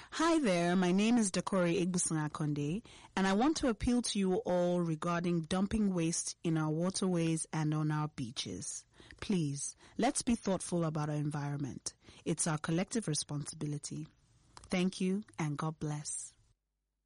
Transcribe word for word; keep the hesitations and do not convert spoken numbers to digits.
Hi there, my name is Dakori Igbusangakonde, and I want to appeal to you all regarding dumping waste in our waterways and on our beaches. Please, let's be thoughtful about our environment. It's our collective responsibility. Thank you, and God bless.